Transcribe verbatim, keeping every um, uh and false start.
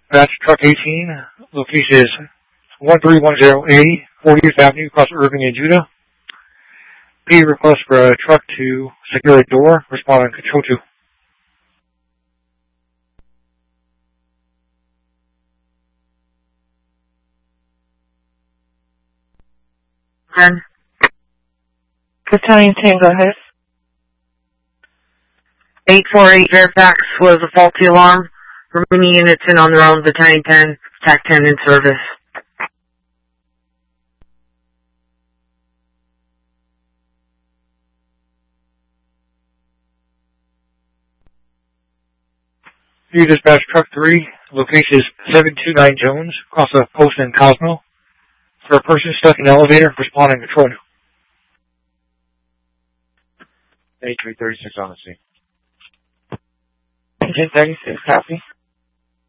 That's truck eighteen. Location is one three one zero A, fortieth Avenue, across Irving and Judah. P request for a truck to secure a door. Responding control two. ten. Battalion ten, go ahead. eight four eight Fairfax was a faulty alarm. Remaining units in on their own. Battalion ten, T A C ten in service. You dispatch truck three. Location is seven two nine Jones, across the post in Cosmo. For a person stuck in an elevator, responding control. A three thirty-six on the scene. Agent thirty-six, copy.